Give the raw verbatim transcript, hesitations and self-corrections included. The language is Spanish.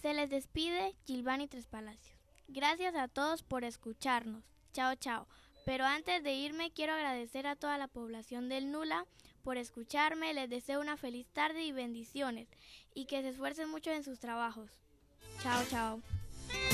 Se les despide Gilvani Tres Palacios. Gracias a todos por escucharnos. Chao, chao. Pero antes de irme quiero agradecer a toda la población del Nula por escucharme. Les deseo una feliz tarde y bendiciones y que se esfuercen mucho en sus trabajos. Chao, chao.